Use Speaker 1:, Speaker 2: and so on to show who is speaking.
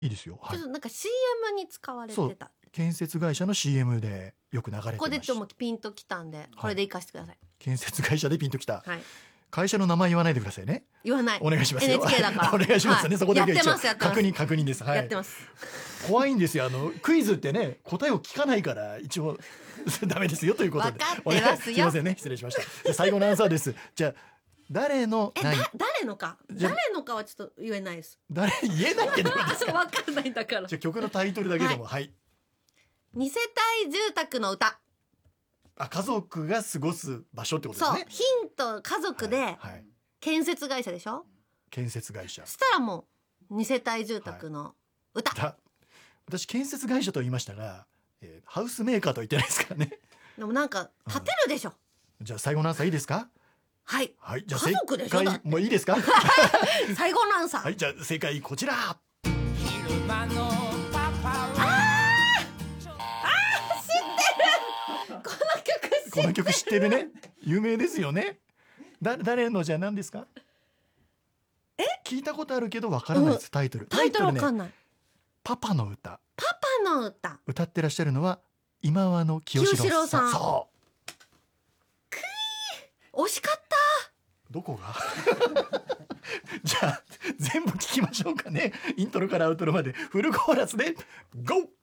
Speaker 1: いいですよ、はい、
Speaker 2: ちょっとなんか CM に使われ
Speaker 1: そう
Speaker 2: てた。
Speaker 1: 建設会社の CM でよく流れてました。
Speaker 2: ここでちょっとピンときたんで、これで活かしてください。
Speaker 1: 建設会社でピンときた、
Speaker 2: はい。
Speaker 1: 会社の名前言わないでくださいね。
Speaker 2: 言わない。
Speaker 1: お願いしますよ。
Speaker 2: NHK だから
Speaker 1: お願いしますね、
Speaker 2: はい
Speaker 1: そこだけは一応
Speaker 2: やってます
Speaker 1: 確認です、はい、
Speaker 2: やってます。
Speaker 1: 怖いんですよ、クイズってね答えを聞かないから一応ダメですよということで。
Speaker 2: 分かってますよ。
Speaker 1: すいませんね、失礼しました。じゃあ最後のアンサーです。じゃあ誰の
Speaker 2: 誰のか
Speaker 1: じゃあ
Speaker 2: 誰のかはちょっと言えないです。
Speaker 1: 言えないけどいいですか。
Speaker 2: 分かんないんだから。
Speaker 1: じゃあ曲のタイトルだけでも、はい、
Speaker 2: 二世帯住宅の歌。
Speaker 1: 家族が過ごす場所ってことですね。
Speaker 2: そう、ヒント家族で、
Speaker 1: はいはい、
Speaker 2: 建設会社でしょ。
Speaker 1: 建設会社。
Speaker 2: そしたらもう二世帯住宅の歌、
Speaker 1: 私建設会社と言いましたが、ハウスメーカーとは言ってないですからね。
Speaker 2: でもなんか建てるでしょ。
Speaker 1: じゃあ最後のアンサーいいですか。
Speaker 2: はい、
Speaker 1: はい、じゃあ
Speaker 2: 家族でしょだって
Speaker 1: もういいですか。
Speaker 2: 最後のアンサー、
Speaker 1: はい、じゃあ正解こちら。
Speaker 3: 昼間のパパは
Speaker 1: この曲知ってるね。有名ですよね。誰のじゃあ何ですか。聞いたことあるけどわからないです、タイトル。
Speaker 2: タイトルわ
Speaker 1: ね、
Speaker 2: かんない。
Speaker 1: パパの歌。
Speaker 2: パパの歌。
Speaker 1: 歌ってらっしゃるのは今和の清志郎さん。そう。
Speaker 2: 惜しかった。
Speaker 1: どこが。じゃあ全部聞きましょうかね。イントロからアウトロまでフルコーラスでゴー。